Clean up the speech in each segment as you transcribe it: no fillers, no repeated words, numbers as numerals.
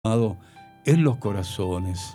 amado, en los corazones.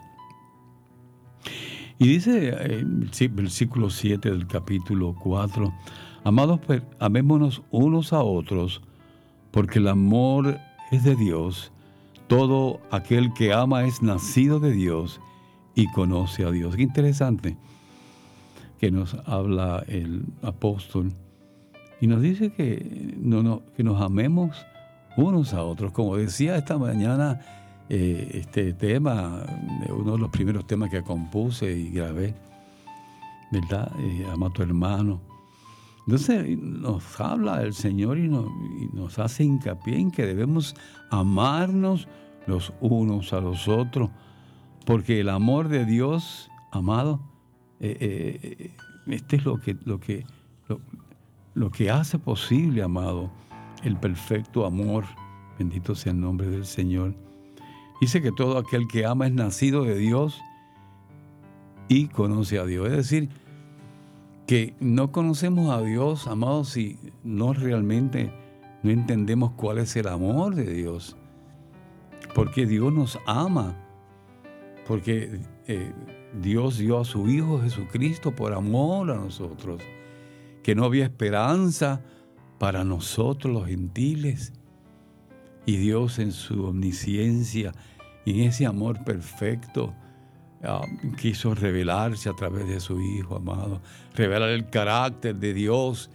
Y dice el versículo 7 del capítulo 4, amados, amémonos unos a otros, porque el amor es de Dios. Todo aquel que ama es nacido de Dios y conoce a Dios. Qué interesante que nos habla el apóstol y nos dice que nos amemos unos a otros. Como decía esta mañana, este tema, uno de los primeros temas que compuse y grabé, ¿verdad? Ama a tu hermano. Entonces nos habla el Señor y nos hace hincapié en que debemos amarnos los unos a los otros, porque el amor de Dios, amado, este es lo que hace posible, amado, el perfecto amor. Bendito sea el nombre del Señor. Dice que todo aquel que ama es nacido de Dios y conoce a Dios. Es decir, que no conocemos a Dios, amados, si no realmente no entendemos cuál es el amor de Dios. Porque Dios nos ama. Porque Dios dio a su Hijo Jesucristo por amor a nosotros. Que no había esperanza para nosotros los gentiles. Y Dios en su omnisciencia y en ese amor perfecto quiso revelarse a través de su Hijo amado, revelar el carácter de Dios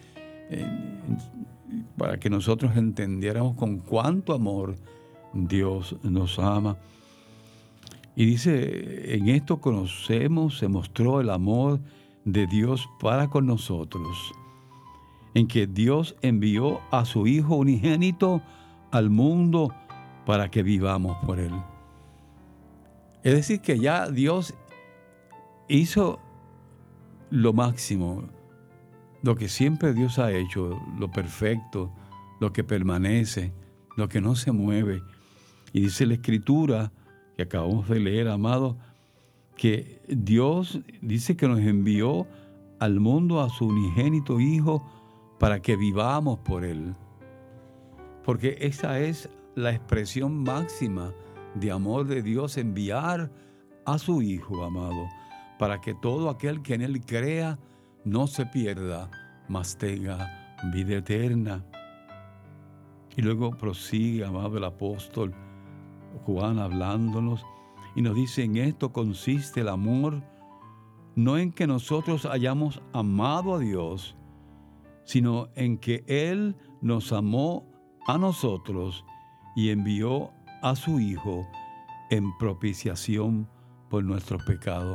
para que nosotros entendiéramos con cuánto amor Dios nos ama. Y dice, en esto conocemos, se mostró el amor de Dios para con nosotros, en que Dios envió a su Hijo unigénito al mundo para que vivamos por Él. Es decir, que ya Dios hizo lo máximo, lo que siempre Dios ha hecho, lo perfecto, lo que permanece, lo que no se mueve. Y dice la Escritura, que acabamos de leer, amado, que Dios dice que nos envió al mundo a su unigénito Hijo para que vivamos por Él. Porque esa es la expresión máxima de amor de Dios, enviar a su Hijo, amado, para que todo aquel que en Él crea no se pierda, mas tenga vida eterna. Y luego prosigue, amado, el apóstol Juan hablándonos y nos dice, en esto consiste el amor, no en que nosotros hayamos amado a Dios, sino en que Él nos amó a nosotros y envió a su Hijo en propiciación por nuestros pecados.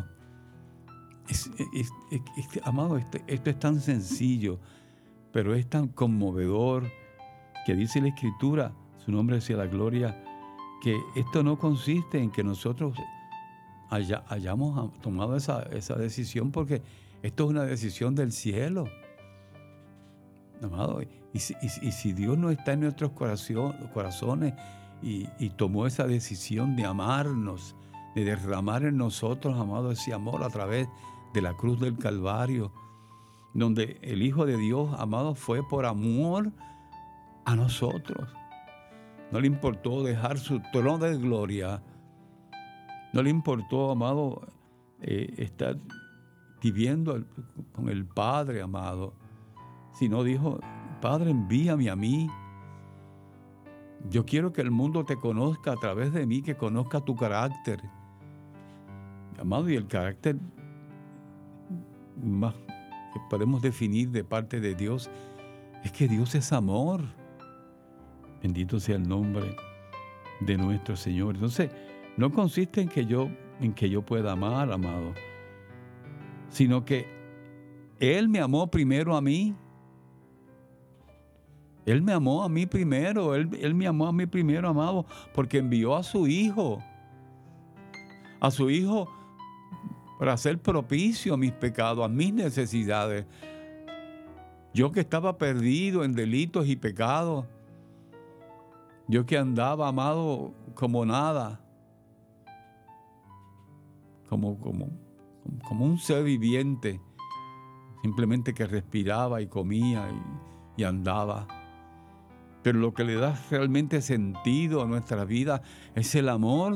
Amado, esto es tan sencillo, pero es tan conmovedor, que dice la Escritura, su nombre sea la gloria, que esto no consiste en que nosotros hayamos tomado esa decisión, porque esto es una decisión del cielo. Amado, y si Dios no está en nuestros corazones y tomó esa decisión de amarnos, de derramar en nosotros, amado, ese amor a través de la cruz del Calvario, donde el Hijo de Dios, amado, fue por amor a nosotros. No le importó dejar su trono de gloria, no le importó, amado, estar viviendo con el Padre, amado, sino dijo, Padre, envíame a mí. Yo quiero que el mundo te conozca a través de mí, que conozca tu carácter. Amado, y el carácter más que podemos definir de parte de Dios es que Dios es amor. Bendito sea el nombre de nuestro Señor. Entonces, no consiste en que yo pueda amar, amado, sino que Él me amó primero a mí. Él me amó a mí primero, Él me amó a mí primero, amado, porque envió a su Hijo para ser propicio a mis pecados, a mis necesidades. Yo que estaba perdido en delitos y pecados, yo que andaba, amado, como nada, como un ser viviente, simplemente que respiraba y comía y andaba. Pero lo que le da realmente sentido a nuestra vida es el amor